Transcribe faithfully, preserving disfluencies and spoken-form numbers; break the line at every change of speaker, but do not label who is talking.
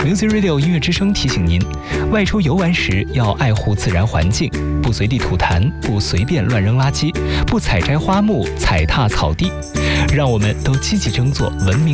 Music Radio 音乐之声提醒您，外出游玩时要爱护自然环境，不随地吐痰，不随便乱扔垃圾，不采摘花木，踩踏草地。让我们都积极争做文明